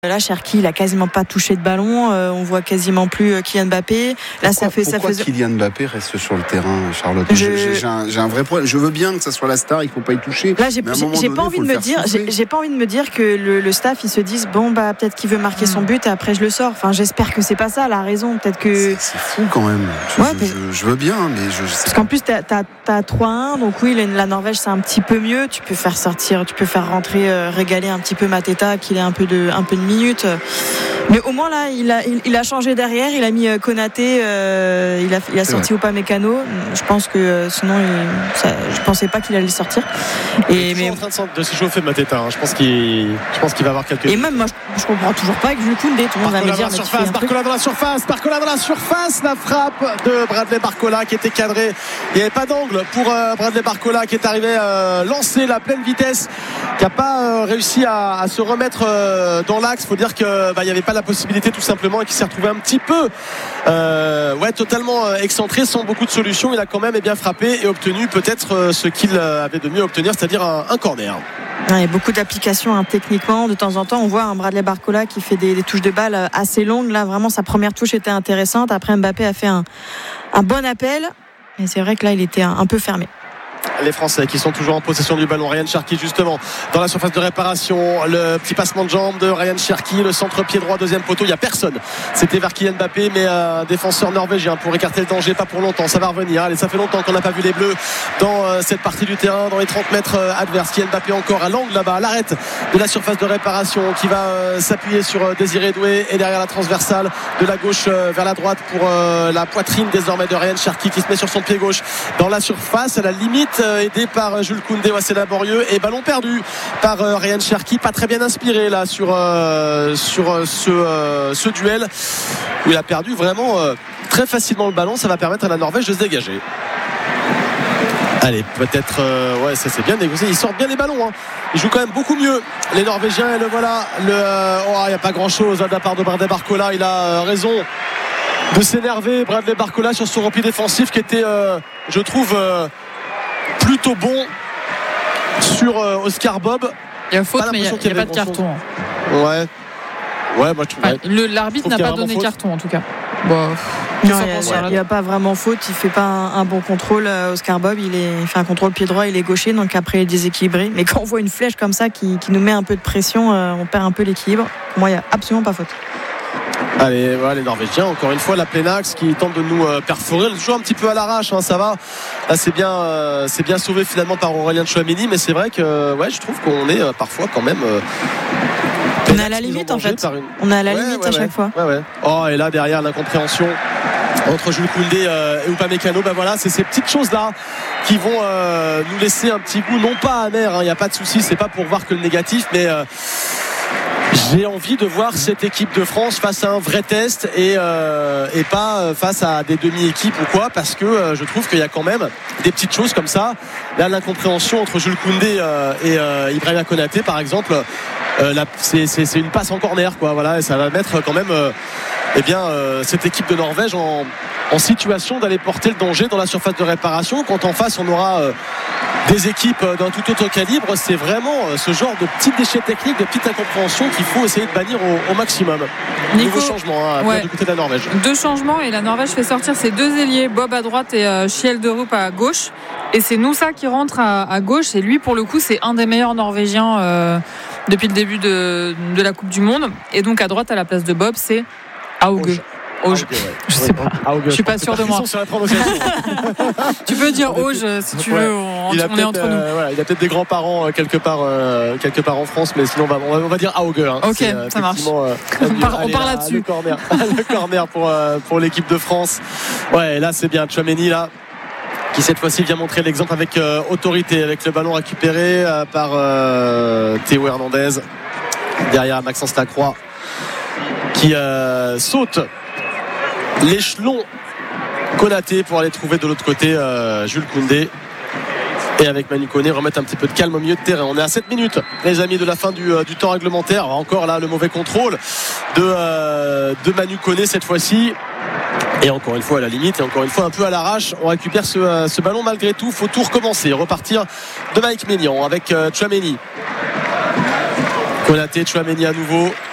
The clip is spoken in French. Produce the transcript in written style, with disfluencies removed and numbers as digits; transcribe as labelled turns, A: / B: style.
A: Là, Cherki, il a quasiment pas touché de ballon. On voit quasiment plus Kylian Mbappé. Là,
B: Pourquoi Kylian Mbappé reste sur le terrain, Charlotte? J'ai un vrai problème. Je veux bien que ça soit la star, il faut pas y toucher.
A: Là, j'ai pas envie de me dire que le staff, ils se disent bon bah peut-être qu'il veut marquer son but et après je le sors. Enfin, j'espère que c'est pas ça la raison. Peut-être que
B: c'est fou quand même. Je veux bien, mais je sais
A: parce qu'en plus t'as 3-1, donc oui, la Norvège c'est un petit peu mieux. Tu peux faire rentrer, régaler un petit peu Mateta, qu'il ait un peu de minutes. Mais au moins là, il a changé derrière. Il a mis Konaté. Il a sorti Upamecano. Je pense que sinon, je pensais pas qu'il allait sortir.
C: Il est en train de se chauffer Mateta. Hein. Je pense qu'il va avoir quelques.
A: Et même moi, je comprends toujours pas avec Jules Koundé. Tout le monde va me dire.
C: Barcola dans la surface. La frappe de Bradley Barcola qui était cadrée. Il n'y avait pas d'angle pour Bradley Barcola qui est arrivé lancer la pleine vitesse, qui n'a pas réussi à se remettre dans l'axe. Il faut dire qu'il n'y avait pas la possibilité tout simplement et qu'il s'est retrouvé un petit peu totalement excentré sans beaucoup de solutions. Il a quand même bien frappé et obtenu peut-être ce qu'il avait de mieux obtenir, c'est-à-dire un corner.
A: Il y a beaucoup d'applications techniquement. De temps en temps, on voit un Bradley Barcola qui fait des touches de balle assez longues. Là, vraiment, sa première touche était intéressante. Après, Mbappé a fait un bon appel. Mais c'est vrai que là, il était un peu fermé.
C: Les Français qui sont toujours en possession du ballon. Ryan Cherki justement dans la surface de réparation, le petit passement de jambe de Ryan Cherki, le centre pied droit, deuxième poteau, il n'y a personne, c'était vers Kylian Mbappé, mais défenseur norvégien pour écarter le danger, pas pour longtemps, ça va revenir. Allez, ça fait longtemps qu'on n'a pas vu les Bleus dans cette partie du terrain, dans les 30 mètres adverses. Kylian Mbappé encore à l'angle là-bas, à l'arrêt de la surface de réparation, qui va s'appuyer sur Désiré Doué, et derrière la transversale de la gauche vers la droite pour la poitrine désormais de Ryan Cherki qui se met sur son pied gauche dans la surface, à la limite, aidé par Jules Koundé. C'est laborieux et ballon perdu par Ryan Cherki, pas très bien inspiré là sur ce duel où il a perdu vraiment très facilement le ballon. Ça va permettre à la Norvège de se dégager. Allez, peut-être ça c'est bien négocié, ils sortent bien les ballons, hein. Ils jouent quand même beaucoup mieux les Norvégiens, et le voilà, il n'y a pas grand chose de la part de Bradley Barcola. Il a raison de s'énerver, Bradley Barcola, sur son repli défensif qui était je trouve plutôt bon sur Oscar Bob.
D: Il y a faute, mais il n'y a pas de carton.
C: Ouais, moi je trouve.
D: L'arbitre n'a pas donné carton en tout cas.
A: Il n'y a pas vraiment faute. Il fait pas un bon contrôle. Oscar Bob, il fait un contrôle pied droit, il est gaucher, donc après il est déséquilibré. Mais quand on voit une flèche comme ça qui nous met un peu de pression, on perd un peu l'équilibre. Pour moi, il n'y a absolument pas faute.
C: Allez, les Norvégiens, encore une fois, la pleine axe qui tente de nous perforer. On joue un petit peu à l'arrache, hein, ça va. Là, c'est bien sauvé finalement par Aurélien Tchouaméni, mais c'est vrai que je trouve qu'on est parfois quand même.
A: On est à la limite en fait. On est à la limite à chaque fois.
C: Oh, et là derrière l'incompréhension entre Jules Koundé et Upamecano, c'est ces petites choses là qui vont nous laisser un petit goût, non pas amer, il n'y a pas de souci, c'est pas pour voir que le négatif, mais j'ai envie de voir cette équipe de France face à un vrai test et pas face à des demi-équipes ou quoi, parce que je trouve qu'il y a quand même des petites choses comme ça. Là, l'incompréhension entre Jules Koundé et Ibrahima Konaté par exemple, c'est une passe en corner quoi, voilà, et ça va mettre quand même cette équipe de Norvège en situation d'aller porter le danger dans la surface de réparation. Quand en face on aura des équipes d'un tout autre calibre, c'est vraiment ce genre de petits déchets techniques, de petites incompréhensions qu'il faut essayer de bannir au maximum.
D: Nico,
C: nouveau changement du côté de la Norvège.
D: 2 changements et la Norvège fait sortir ses 2 ailiers, Bob à droite et Schjelderup à gauche, et c'est Noussa qui rentre à gauche, et lui pour le coup c'est un des meilleurs Norvégiens depuis le début de la Coupe du Monde, et donc à droite à la place de Bob c'est Auge. Je sais pas. Je suis pas sûr de moi. Tu peux dire Auge si tu veux. On est entre nous.
C: Il a peut-être des grands-parents quelque part en France, mais sinon on va dire Auge. Hein.
D: Ok, ça marche. On part là-dessus.
C: Le corner pour l'équipe de France. Ouais, là c'est bien. Tchouaméni là, qui cette fois-ci vient montrer l'exemple avec autorité, avec le ballon récupéré par Théo Hernandez. Derrière Maxence Lacroix qui saute l'échelon Konaté pour aller trouver de l'autre côté Jules Koundé, et avec Manu Koné remettre un petit peu de calme au milieu de terrain. On est à 7 minutes les amis de la fin du temps réglementaire. Encore là le mauvais contrôle de Manu Koné cette fois-ci, et encore une fois à la limite, et encore une fois un peu à l'arrache. On récupère ce ballon malgré tout. Faut tout recommencer, repartir de Mike Maignan avec Tchouaméni, Konaté, Tchouaméni à nouveau.